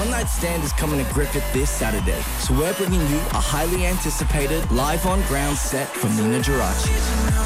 One Night Stand is coming to Griffith this Saturday, so we're bringing you a highly anticipated live on ground set from Nina Geraci.